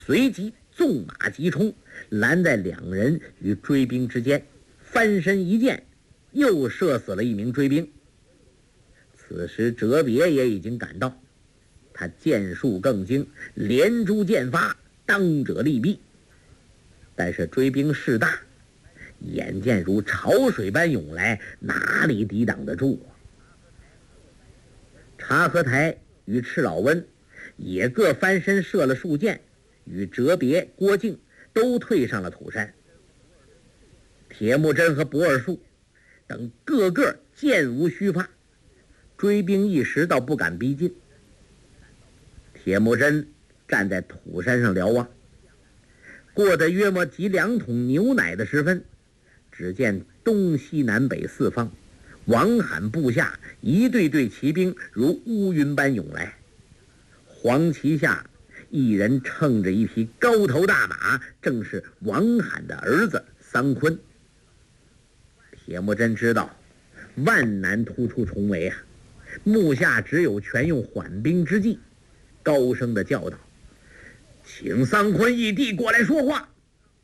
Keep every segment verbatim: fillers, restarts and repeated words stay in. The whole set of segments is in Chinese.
随即纵马急冲，拦在两人与追兵之间，翻身一箭，又射死了一名追兵。此时哲别也已经赶到，他箭术更精，连珠箭发，当者利弊。但是追兵势大，眼见如潮水般涌来，哪里抵挡得住啊？察合台与赤老温也各翻身射了数箭，与哲别、郭靖都退上了土山。铁木真和博尔术等个个箭无虚发，追兵一时倒不敢逼近。铁木真站在土山上瞭望，过得约莫挤两桶牛奶的时分，只见东西南北四方王罕部下一队队骑兵如乌云般涌来，黄旗下一人乘着一匹高头大马，正是王罕的儿子桑昆。铁木真知道万难突出重围啊，目下只有全用缓兵之计，高声的叫道：“请桑昆义弟过来说话。”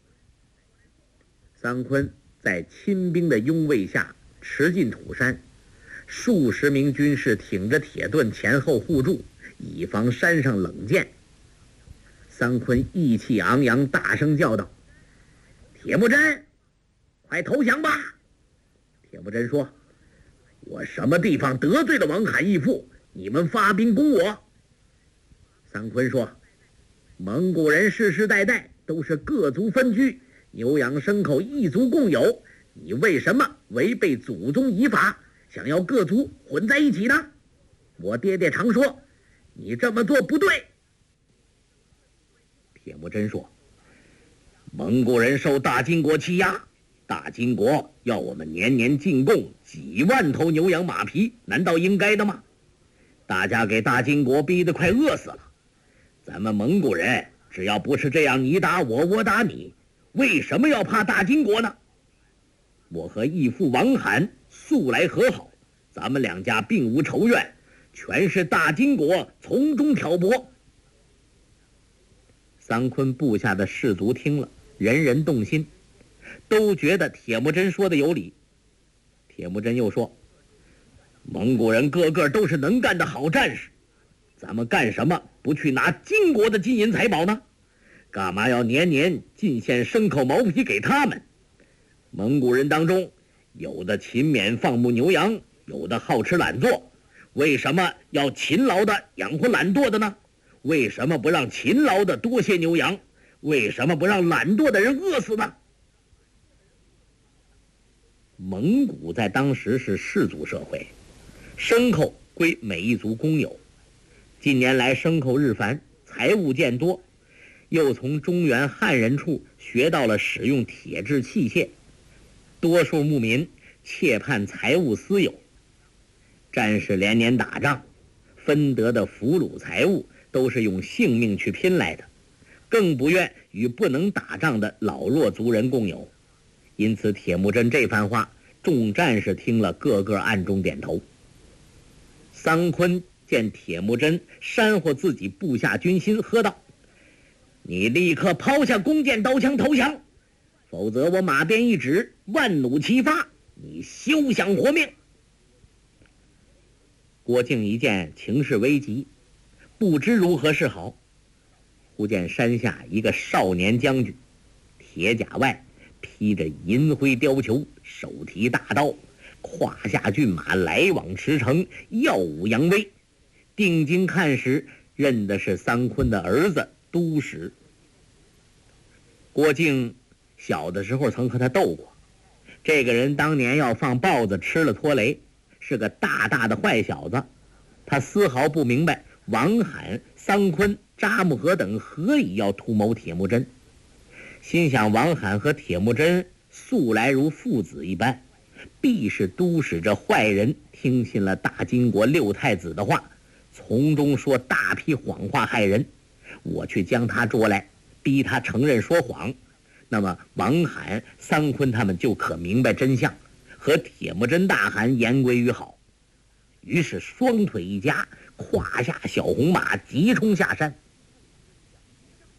桑昆在亲兵的拥卫下驰进土山，数十名军士挺着铁盾前后护住，以防山上冷箭。桑昆意气昂扬，大声叫道：“铁木真，快投降吧！”铁木真说：“我什么地方得罪了王罕义父，你们发兵攻我？”桑昆说：“蒙古人世世代代都是各族分居，牛羊牲口一族共有，你为什么违背祖宗遗法，想要各族混在一起呢？我爹爹常说，你这么做不对。”铁木真说：“蒙古人受大金国欺压，大金国要我们年年进贡几万头牛羊马匹，难道应该的吗？大家给大金国逼得快饿死了，咱们蒙古人只要不是这样你打我我打你，为什么要怕大金国呢？我和义父王罕素来和好，咱们两家并无仇怨，全是大金国从中挑拨。”桑昆部下的士卒听了，人人动心，都觉得铁木真说的有理。铁木真又说：“蒙古人个个都是能干的好战士，咱们干什么不去拿金国的金银财宝呢？干嘛要年年进献牲口毛皮给他们？蒙古人当中，有的勤勉放牧牛羊，有的好吃懒做，为什么要勤劳的养活懒惰的呢？为什么不让勤劳的多些牛羊？为什么不让懒惰的人饿死呢？”蒙古在当时是氏族社会，牲口归每一族公有。近年来牲口日繁，财物渐多，又从中原汉人处学到了使用铁制器械，多数牧民切盼财物私有。战士连年打仗，分得的俘虏财物都是用性命去拼来的，更不愿与不能打仗的老弱族人共有。因此铁木真这番话，众战士听了个个暗中点头。桑昆见铁木真煽惑自己部下军心，喝道：“你立刻抛下弓箭刀枪投降，否则我马鞭一指，万弩齐发，你休想活命！”郭靖一见情势危急，不知如何是好，忽见山下一个少年将军，铁甲外披着银灰貂裘，手提大刀，胯下骏马，来往驰骋，耀武扬威。定睛看时，认的是桑昆的儿子都史。郭靖小的时候曾和他斗过，这个人当年要放豹子吃了拖雷，是个大大的坏小子。他丝毫不明白王罕、桑昆、扎木合等何以要图谋铁木真，心想王罕和铁木真素来如父子一般，必是都史这坏人听信了大金国六太子的话，从中说大批谎话害人。我去将他捉来，逼他承认说谎，那么王罕、桑昆他们就可明白真相，和铁木真大汗言归于好。于是双腿一夹，胯下小红马急冲下山。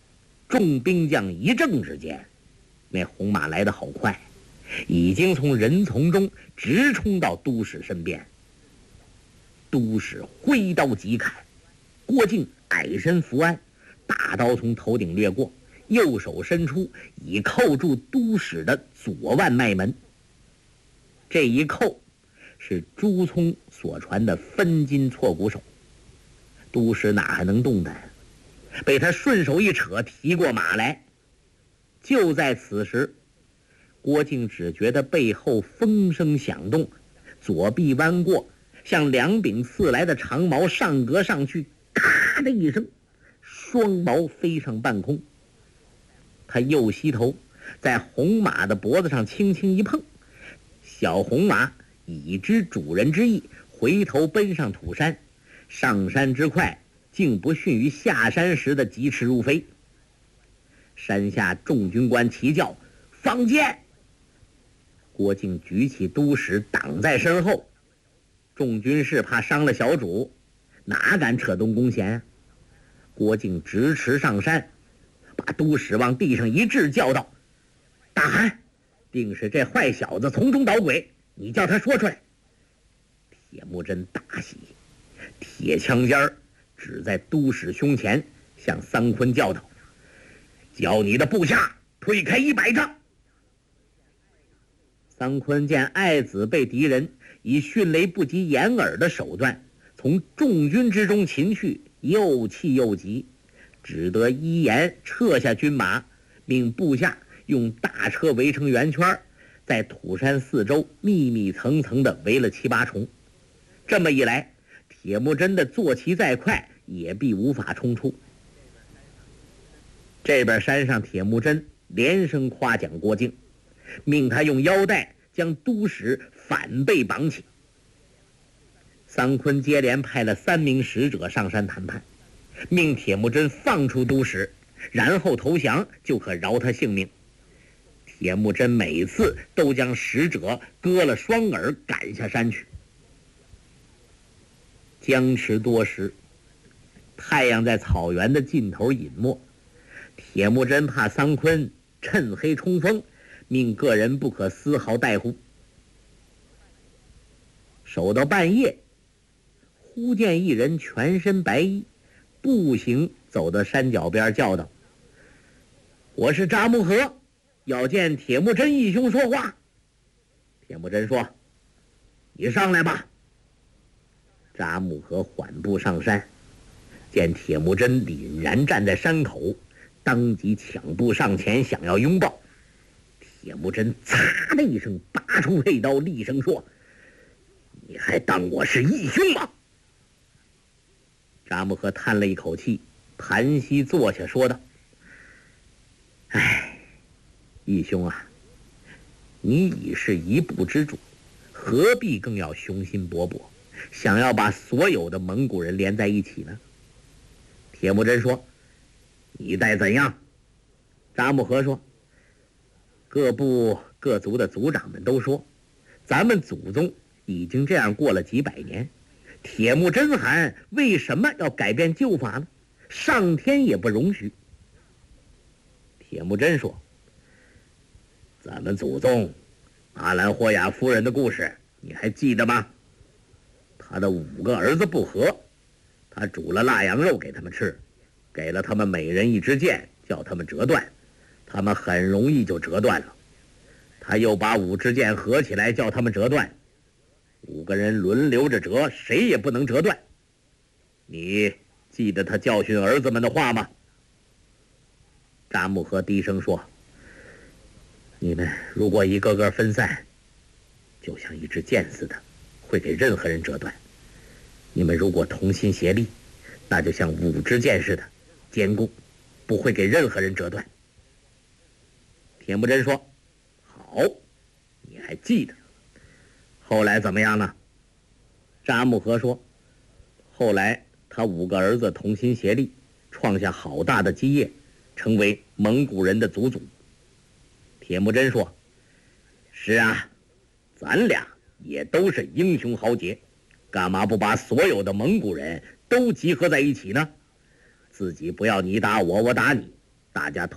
众兵将一正之间，那红马来得好快，已经从人丛中直冲到都使身边。都使挥刀急砍，郭靖矮身伏鞍，大刀从头顶掠过，右手伸出，已扣住都使的左腕脉门。这一扣是朱聪所传的分筋错骨手，都使哪还能动弹，被他顺手一扯，提过马来。就在此时，郭靖只觉得背后风声响动，左臂弯过，像两柄刺来的长矛上格上去，咔的一声，双矛飞上半空。他右膝头在红马的脖子上轻轻一碰，小红马已知主人之意，回头奔上土山，上山之快竟不逊于下山时的疾驰如飞。山下众军官齐叫放箭，郭靖举起都使挡在身后，众军士怕伤了小主，哪敢扯动弓弦啊？郭靖直驰上山，把都使往地上一掷，叫道：大汗，定是这坏小子从中捣鬼，你叫他说出来。铁木真大喜，铁枪尖儿指在都使胸前，向桑昆叫道：叫你的部下退开一百丈。桑昆见爱子被敌人以迅雷不及掩耳的手段从众军之中擒去，又气又急，只得依言撤下军马，命部下用大车围成圆圈，在土山四周密密层层地围了七八重。这么一来，铁木真的坐骑再快，也必无法冲出。这边山上，铁木真连声夸奖郭靖，命他用腰带将都使反背绑起。桑昆接连派了三名使者上山谈判，命铁木真放出都使，然后投降，就可饶他性命。铁木真每次都将使者割了双耳，赶下山去。僵持多时，太阳在草原的尽头隐没。铁木真怕桑昆趁黑冲锋，命个人不可丝毫怠忽。守到半夜，忽见一人全身白衣，步行走到山脚边，叫道：我是扎木合，要见铁木真义兄说话。铁木真说：你上来吧。扎木合缓步上山，见铁木真凛然站在山口，当即抢步上前，想要拥抱。铁木真嚓的一声拔出佩刀，厉声说：你还当我是义兄吗？扎木合叹了一口气，盘膝坐下，说道：哎，义兄啊，你已是一部之主，何必更要雄心勃勃，想要把所有的蒙古人连在一起呢？铁木真说：你待怎样？扎木合说：各部各族的族长们都说，咱们祖宗已经这样过了几百年，铁木真汗为什么要改变旧法呢？上天也不容许。铁木真说：咱们祖宗阿兰霍雅夫人的故事你还记得吗？他的五个儿子不和，他煮了腊羊肉给他们吃，给了他们每人一支箭，叫他们折断，他们很容易就折断了。他又把五支箭合起来，叫他们折断，五个人轮流着折，谁也不能折断。你记得他教训儿子们的话吗？扎木合低声说：你们如果一个个分散，就像一支箭似的，会给任何人折断。你们如果同心协力，那就像五支箭似的，坚固，不会给任何人折断。铁木真说：好，你还记得。后来怎么样呢？扎木合说：后来他五个儿子同心协力，创下好大的基业，成为蒙古人的祖祖。铁木真说：是啊，咱俩也都是英雄豪杰，干嘛不把所有的蒙古人都集合在一起呢？自己不要你打我，我打你， 大家同。